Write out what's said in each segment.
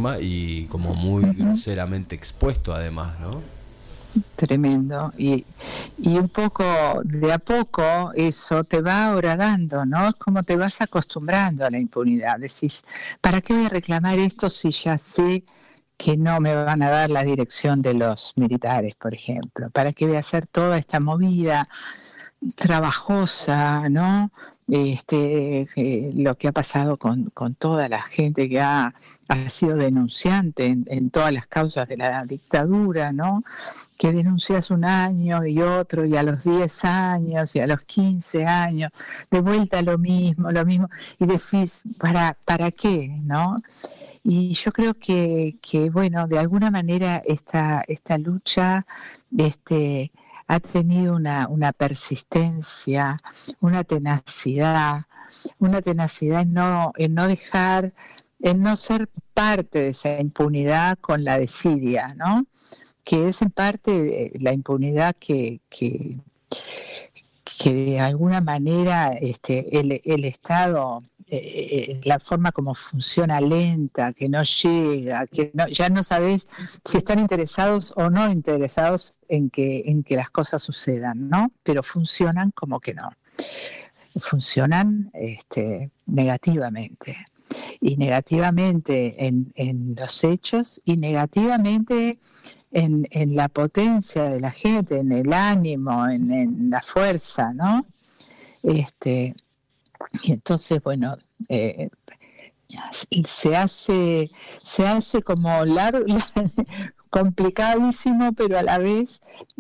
forma y como muy groseramente expuesto además, ¿no? Tremendo. Y un poco, de a poco, eso te va horadando, ¿no? Es como te vas acostumbrando a la impunidad. Decís, ¿para qué voy a reclamar esto si ya sé que no me van a dar la dirección de los militares, por ejemplo? ¿Para qué voy a hacer toda esta movida trabajosa, ¿no? Lo que ha pasado con toda la gente que ha sido denunciante en todas las causas de la dictadura, ¿no? Que denuncias un año y otro, y a los 10 años, y a los 15 años, de vuelta lo mismo, y decís, ¿para qué, no? Y yo creo que bueno, de alguna manera esta lucha ha tenido una persistencia, una tenacidad en no dejar, en no ser parte de esa impunidad con la desidia, ¿no? Que es en parte la impunidad que de alguna manera el Estado, la forma como funciona lenta, que no llega, que no, ya no sabes si están interesados o no interesados en que las cosas sucedan, ¿no? Pero funcionan como que no. Funcionan negativamente. Y negativamente en los hechos y negativamente en la potencia de la gente, en el ánimo, en la fuerza, ¿no? Y entonces, bueno, se hace como largo, complicadísimo, pero a la vez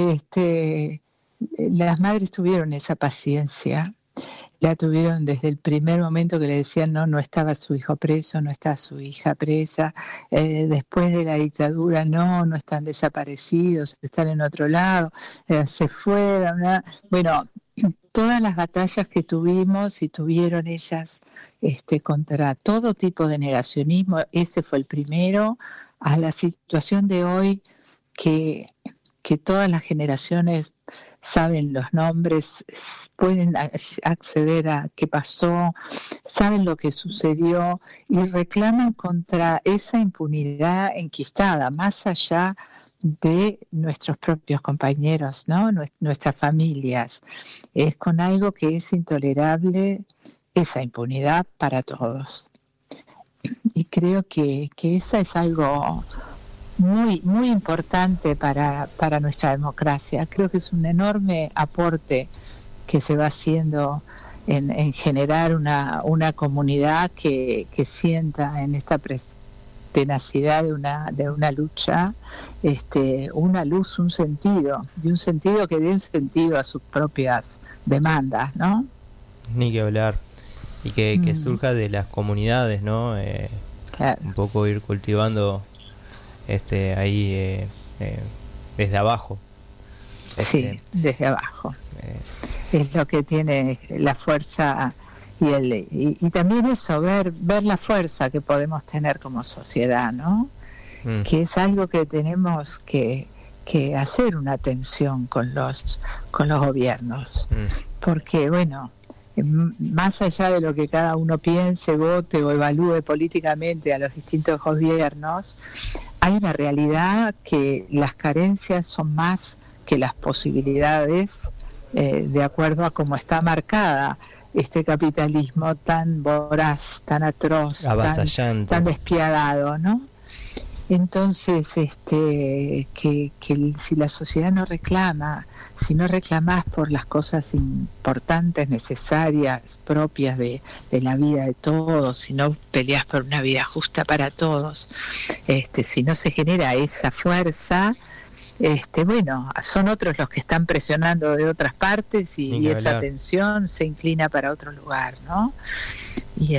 las madres tuvieron esa paciencia. La tuvieron desde el primer momento que le decían no estaba su hijo preso, no está su hija presa, después de la dictadura no están desaparecidos, están en otro lado, se fueron, bueno, todas las batallas que tuvimos y tuvieron ellas contra todo tipo de negacionismo, ese fue el primero, a la situación de hoy que todas las generaciones saben los nombres, pueden acceder a qué pasó, saben lo que sucedió y reclaman contra esa impunidad enquistada, más allá de nuestros propios compañeros, ¿no? Nuestras familias. Es con algo que es intolerable, esa impunidad para todos. Y creo que esa es algo muy, muy importante para nuestra democracia. Creo que es un enorme aporte que se va haciendo en generar una comunidad que sienta en esta tenacidad de una lucha, una luz, un sentido, y un sentido que dé un sentido a sus propias demandas, ¿no? Ni que hablar. Y que surja de las comunidades, ¿no? Claro. Un poco ir cultivando ahí desde abajo. Sí, desde abajo. Es lo que tiene la fuerza y también eso, ver la fuerza que podemos tener como sociedad, ¿no? Que es algo que tenemos que hacer una tensión con los gobiernos. Porque, bueno, más allá de lo que cada uno piense, vote o evalúe políticamente a los distintos gobiernos, hay una realidad que las carencias son más que las posibilidades, de acuerdo a cómo está marcada este capitalismo tan voraz, tan atroz, tan despiadado, ¿no? Entonces, que si la sociedad no reclama, si no reclamás por las cosas importantes, necesarias, propias de la vida de todos, si no peleás por una vida justa para todos, si no se genera esa fuerza, bueno, son otros los que están presionando de otras partes y esa tensión se inclina para otro lugar, ¿no? Y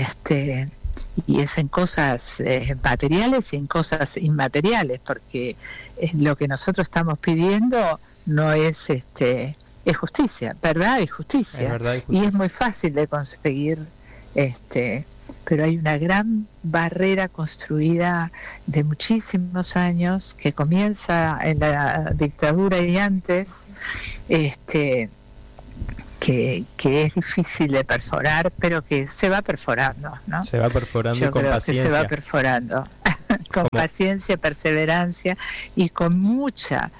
es en cosas materiales y en cosas inmateriales, porque lo que nosotros estamos pidiendo no es es justicia, verdad y justicia. Y es muy fácil de conseguir, pero hay una gran barrera construida de muchísimos años que comienza en la dictadura y antes, que es difícil de perforar, pero que se va perforando, ¿no? Se va perforando. Yo con paciencia. Que se va perforando. con paciencia, perseverancia y con muchas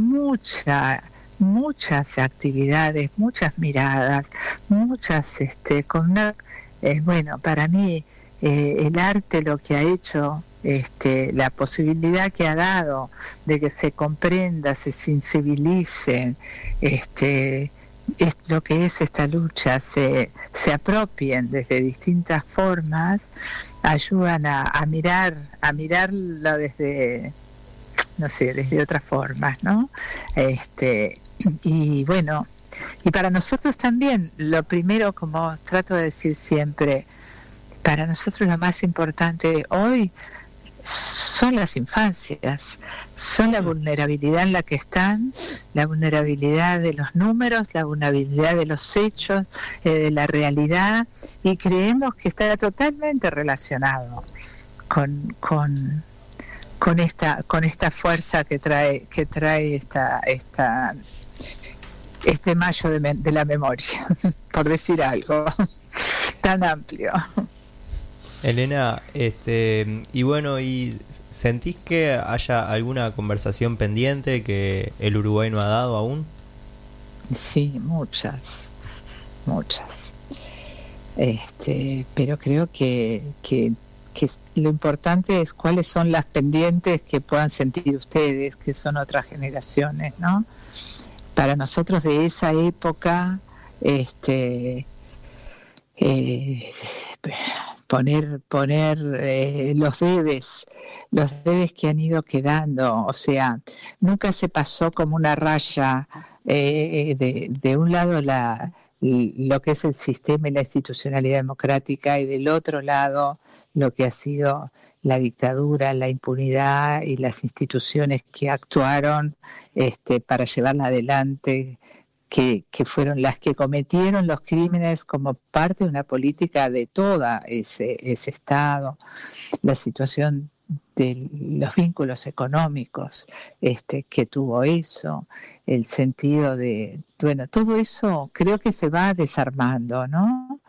actividades, muchas miradas, con una, bueno, para mí el arte lo que ha hecho, la posibilidad que ha dado de que se comprenda, se sensibilicen, es lo que es esta lucha, se apropien desde distintas formas, ayudan a mirarlo desde, no sé, desde otras formas, ¿no? Y bueno, y para nosotros también, lo primero, como trato de decir siempre, para nosotros lo más importante hoy son las infancias, son la vulnerabilidad en la que están, la vulnerabilidad de los números, la vulnerabilidad de los hechos, de la realidad, y creemos que está totalmente relacionado con esta fuerza que trae este mayo de la memoria, por decir algo tan amplio. Elena, y bueno, ¿y sentís que haya alguna conversación pendiente que el Uruguay no ha dado aún? Sí, muchas. Pero creo que lo importante es cuáles son las pendientes que puedan sentir ustedes, que son otras generaciones, ¿no? Para nosotros de esa época, poner los debes que han ido quedando, o sea, nunca se pasó como una raya de un lado lo que es el sistema y la institucionalidad democrática, y del otro lado lo que ha sido la dictadura, la impunidad y las instituciones que actuaron para llevarla adelante, que fueron las que cometieron los crímenes como parte de una política de toda ese Estado, la situación de los vínculos económicos que tuvo eso, el sentido de, bueno, todo eso creo que se va desarmando, ¿no?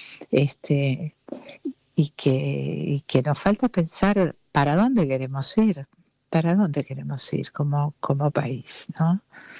Y que nos falta pensar para dónde queremos ir como país, ¿no?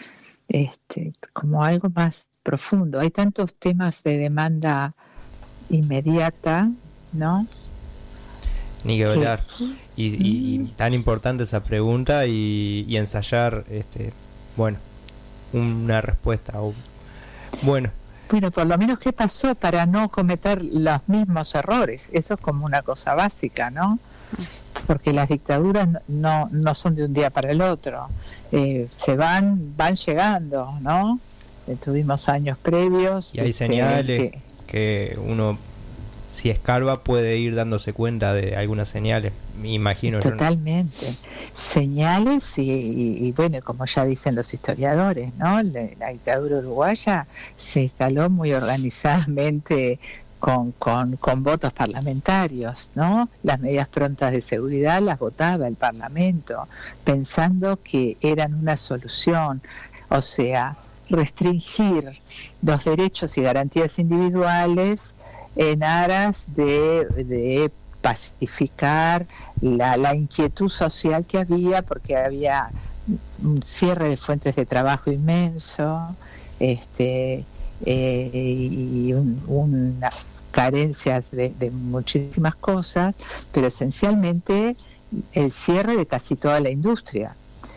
Como algo más profundo. Hay tantos temas de demanda inmediata, ¿no? Ni que hablar. Sí. Y tan importante esa pregunta y ensayar, bueno, una respuesta. Bueno, por lo menos qué pasó para no cometer los mismos errores. Eso es como una cosa básica, ¿no? Porque las dictaduras no son de un día para el otro. Se van llegando, ¿no? Tuvimos años previos. Y hay señales que uno, si escarba, puede ir dándose cuenta de algunas señales, me imagino. Totalmente. Señales y bueno, como ya dicen los historiadores, ¿no? La dictadura uruguaya se instaló muy organizadamente con votos parlamentarios, ¿no? Las medidas prontas de seguridad las votaba el Parlamento, pensando que eran una solución, o sea, restringir los derechos y garantías individuales en aras de pacificar la inquietud social que había, porque había un cierre de fuentes de trabajo inmenso, y una carencias de muchísimas cosas, pero esencialmente el cierre de casi toda la industria.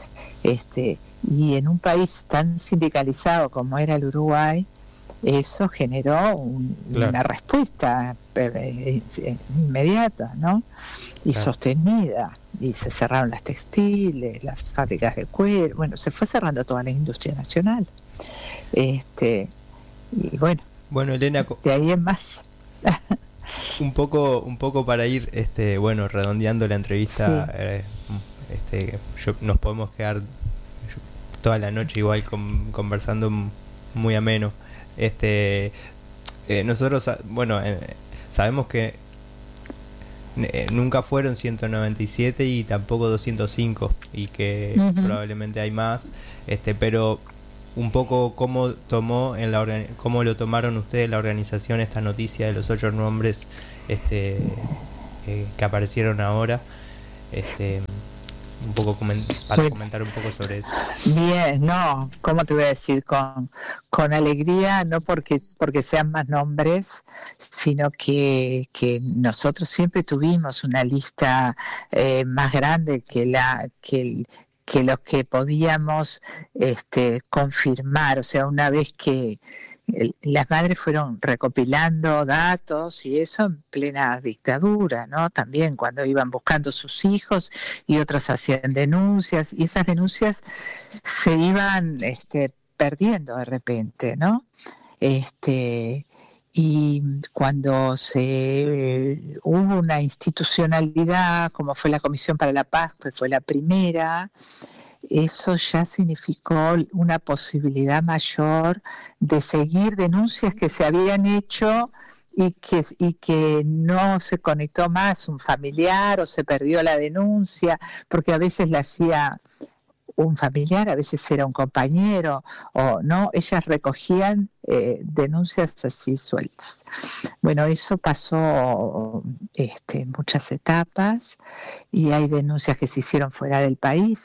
Y en un país tan sindicalizado como era el Uruguay, eso generó una respuesta inmediata, ¿no? Y sostenida. Y se cerraron las textiles, las fábricas de cuero, bueno, se fue cerrando toda la industria nacional. Y bueno, Elena, de ahí en más. un poco para ir bueno, redondeando la entrevista, sí. Nos podemos quedar toda la noche igual conversando muy ameno. Nosotros, bueno, sabemos que nunca fueron 197 y tampoco 205, y que probablemente hay más, pero un poco cómo lo tomaron ustedes, la organización, esta noticia de los 8 nombres que aparecieron ahora, un poco para comentar un poco sobre eso. Bien, no, ¿cómo te voy a decir? Con alegría, no porque sean más nombres, sino que nosotros siempre tuvimos una lista más grande que los que podíamos confirmar. O sea, una vez que las madres fueron recopilando datos y eso en plena dictadura, ¿no? También cuando iban buscando sus hijos y otros hacían denuncias y esas denuncias se iban perdiendo de repente, ¿no? Y cuando hubo una institucionalidad, como fue la Comisión para la Paz, que fue la primera, eso ya significó una posibilidad mayor de seguir denuncias que se habían hecho y que no se conectó más un familiar o se perdió la denuncia, porque a veces la hacía un familiar, a veces era un compañero, o no, ellas recogían denuncias así sueltas. Bueno, eso pasó en muchas etapas y hay denuncias que se hicieron fuera del país.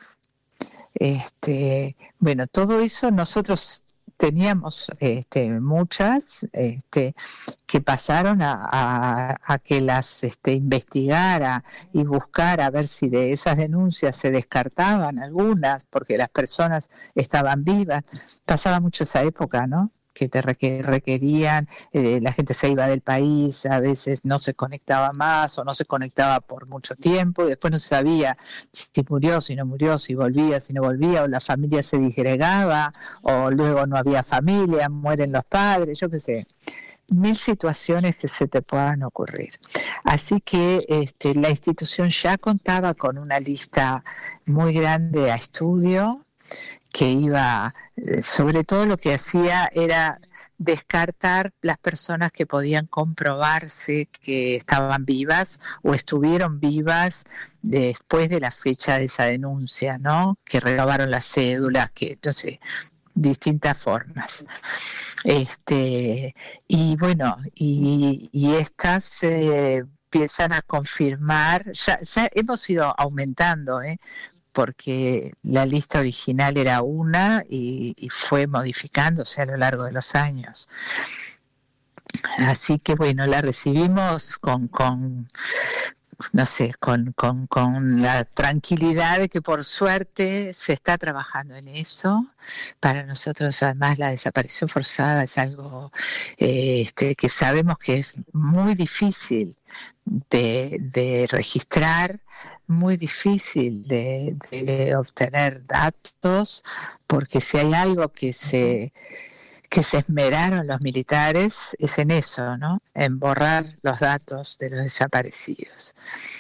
Bueno, todo eso nosotros teníamos muchas que pasaron a que las investigara y buscara a ver si de esas denuncias se descartaban algunas porque las personas estaban vivas. Pasaba mucho esa época, ¿no? Que te requerían, la gente se iba del país, a veces no se conectaba más o no se conectaba por mucho tiempo y después no se sabía si murió, si no murió, si volvía, si no volvía, o la familia se disgregaba o luego no había familia, mueren los padres, yo qué sé, 1000 situaciones que se te puedan ocurrir. Así que la institución ya contaba con una lista muy grande a estudio, que iba, sobre todo lo que hacía era descartar las personas que podían comprobarse que estaban vivas o estuvieron vivas después de la fecha de esa denuncia, ¿no? Que recabaron las cédulas, que no sé, distintas formas. Y bueno, y estas empiezan a confirmar, ya hemos ido aumentando, porque la lista original era una y fue modificándose a lo largo de los años. Así que bueno, la recibimos con la tranquilidad de que por suerte se está trabajando en eso. Para nosotros además la desaparición forzada es algo que sabemos que es muy difícil de registrar, muy difícil de obtener datos, porque si hay algo que se esmeraron los militares es en eso, ¿no? En borrar los datos de los desaparecidos.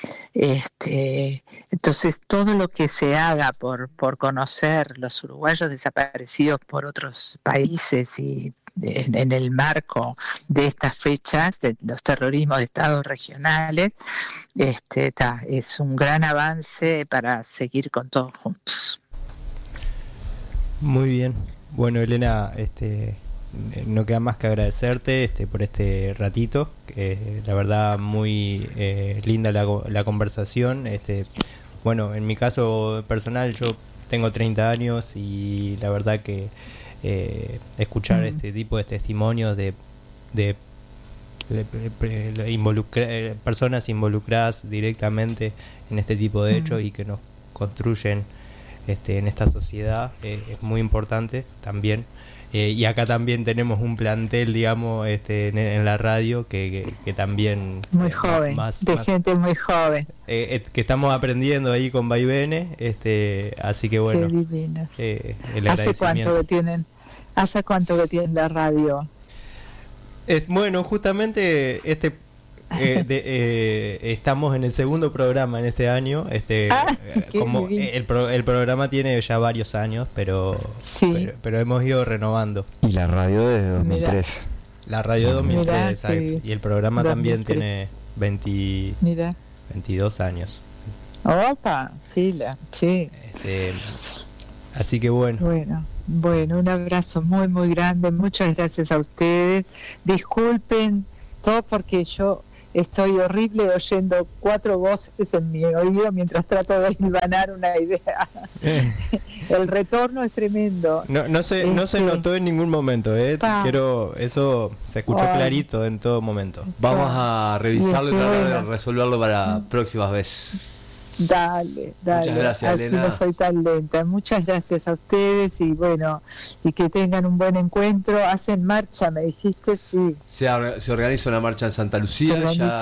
Entonces todo lo que se haga por conocer los uruguayos desaparecidos por otros países y en el marco de estas fechas de los terrorismos de estados regionales, es un gran avance para seguir con todos juntos. Muy bien. Bueno, Elena, no queda más que agradecerte por este ratito. La verdad, muy linda la conversación. Bueno, en mi caso personal, yo tengo 30 años y la verdad que escuchar este tipo de testimonios de personas involucradas directamente en este tipo de hechos y que nos construyen en esta sociedad es muy importante también. Y acá también tenemos un plantel, digamos, en la radio que también muy joven, gente muy joven, que estamos aprendiendo ahí con vaivenes, así que bueno, el agradecimiento. ¿Hace cuánto que tienen la radio? Bueno, justamente estamos en el segundo programa en este año. Como el programa tiene ya varios años, pero hemos ido renovando. Y la radio desde 2003. La radio de 2003, exacto. Sí. Y el programa 2003. También tiene 22 años. Opa, fila, sí. Así que bueno, un abrazo muy, muy grande. Muchas gracias a ustedes. Disculpen todo porque yo estoy horrible oyendo 4 voces en mi oído mientras trato de hilvanar una idea. El retorno es tremendo. No se notó en ningún momento, quiero, eso se escuchó clarito en todo momento. Vamos a revisarlo y tratar de resolverlo para próximas veces. Dale. Muchas gracias, así Elena. No soy tan lenta. Muchas gracias a ustedes y bueno, y que tengan un buen encuentro. Hacen marcha, me dijiste, sí. Se organiza una marcha en Santa Lucía,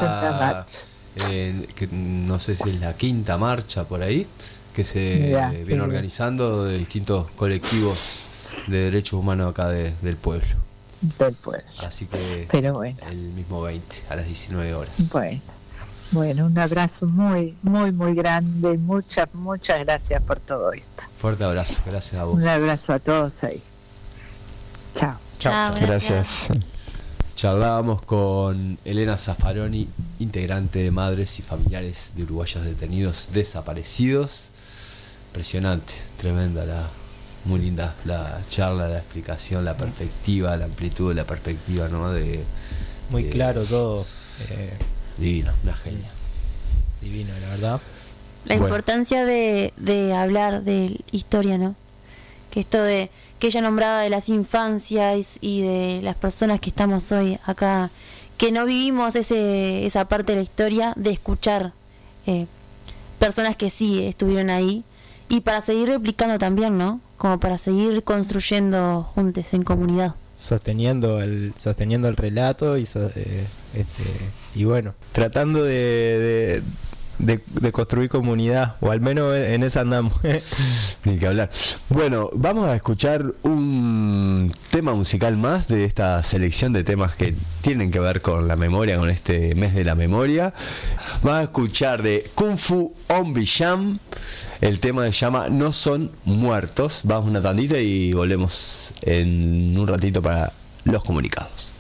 que no sé si es la 5ª marcha por ahí, que se viene organizando de distintos colectivos de derechos humanos acá del pueblo. Del pueblo. Así que pero bueno, el mismo 20, a las 19 horas. Bueno, un abrazo muy, muy, muy grande. Muchas gracias por todo esto. Fuerte abrazo, gracias a vos. Un abrazo a todos ahí. Chao. Chao, gracias. Charlábamos con Elena Zaffaroni, integrante de Madres y Familiares de Uruguayos Detenidos Desaparecidos. Impresionante, tremenda, muy linda la charla, la explicación, la perspectiva, la amplitud de la perspectiva, ¿no? Muy claro todo. Divino, una genia. Divino, la verdad. La importancia de hablar de historia, ¿no? Que esto de que ella nombraba de las infancias y de las personas que estamos hoy acá, que no vivimos esa parte de la historia, de escuchar personas que sí estuvieron ahí, y para seguir replicando también, ¿no? Como para seguir construyendo juntos en comunidad. Sosteniendo el relato y bueno, tratando de construir comunidad, o al menos en esa andamos. Ni que hablar. Bueno, vamos a escuchar un tema musical más de esta selección de temas que tienen que ver con la memoria, con este mes de la memoria. Vamos a escuchar de Kung Fu Ombi Jam. El tema se llama No Son Muertos. Vamos una tandita y volvemos en un ratito para los comunicados.